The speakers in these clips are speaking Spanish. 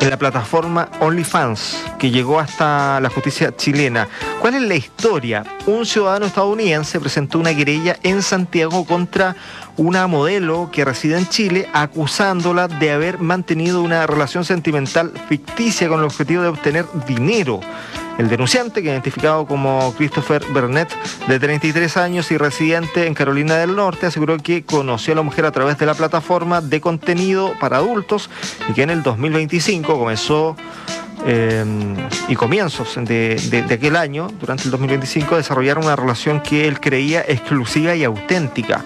en la plataforma OnlyFans, que llegó hasta la justicia chilena. ¿Cuál es la historia? Un ciudadano estadounidense presentó una querella en Santiago contra una modelo que reside en Chile, acusándola de haber mantenido una relación sentimental ficticia con el objetivo de obtener dinero. El denunciante, que identificado como Christopher Burnett, de 33 años y residente en Carolina del Norte, aseguró que conoció a la mujer a través de la plataforma de contenido para adultos y que en el 2025 comenzó y comienzos de aquel año, durante el 2025, desarrollaron una relación que él creía exclusiva y auténtica.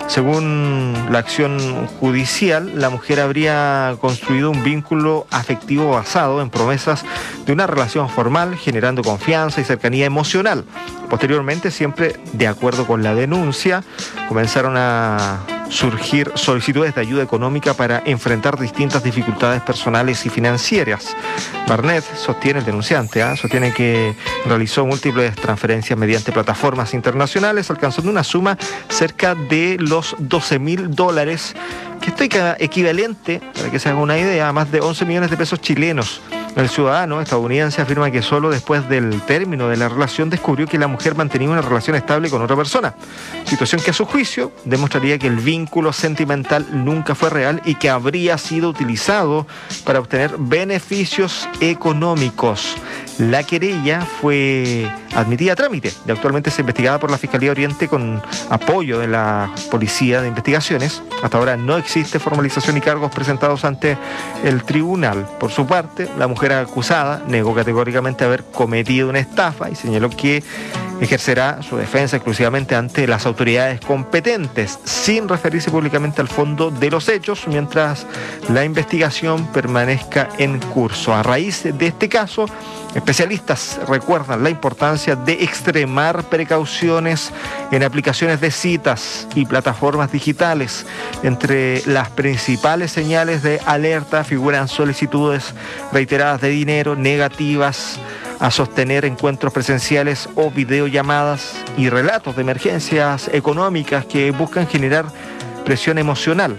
Según la acción judicial, la mujer habría construido un vínculo afectivo basado en promesas de una relación formal, generando confianza y cercanía emocional. Posteriormente, siempre de acuerdo con la denuncia, comenzaron a surgir solicitudes de ayuda económica para enfrentar distintas dificultades personales y financieras. Barnett sostiene, el denunciante, sostiene que realizó múltiples transferencias mediante plataformas internacionales, alcanzando una suma cerca de los $12.000, que esto equivalente, para que se haga una idea, a más de 11 millones de pesos chilenos. El ciudadano estadounidense afirma que solo después del término de la relación descubrió que la mujer mantenía una relación estable con otra persona, situación que a su juicio demostraría que el vínculo sentimental nunca fue real y que habría sido utilizado para obtener beneficios económicos. La querella fue admitida a trámite y actualmente es investigada por la Fiscalía Oriente con apoyo de la Policía de Investigaciones. Hasta ahora no existe formalización y cargos presentados ante el tribunal. Por su parte, la mujer acusada negó categóricamente haber cometido una estafa y señaló que ejercerá su defensa exclusivamente ante las autoridades competentes, sin referirse públicamente al fondo de los hechos, mientras la investigación permanezca en curso. A raíz de este caso, especialistas recuerdan la importancia de extremar precauciones en aplicaciones de citas y plataformas digitales. Entre las principales señales de alerta figuran solicitudes reiteradas de dinero, negativas a sostener encuentros presenciales o videollamadas y relatos de emergencias económicas que buscan generar presión emocional.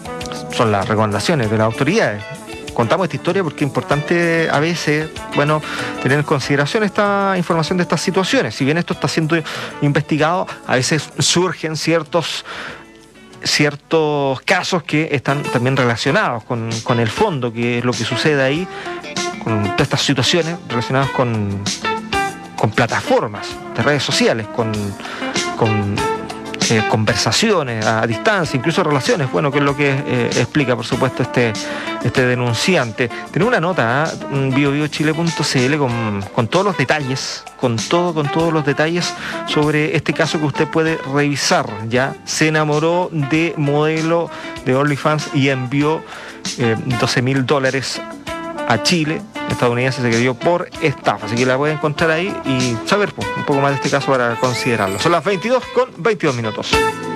Son las recomendaciones de las autoridades. Contamos esta historia porque es importante a veces, tener en consideración esta información de estas situaciones. Si bien esto está siendo investigado, a veces surgen ciertos casos que están también relacionados con el fondo, que es lo que sucede ahí, con todas estas situaciones relacionadas con plataformas de redes sociales, con conversaciones a distancia, incluso relaciones, que es lo que explica, por supuesto, este denunciante. Tiene una nota en biobiochile.cl con todos los detalles, con todos los detalles sobre este caso que usted puede revisar. Ya se enamoró de modelo de OnlyFans y envió $12.000 a Chile. Estadounidense se creyó por estafa, así que la puede encontrar ahí y saber un poco más de este caso para considerarlo. Son las 22:22.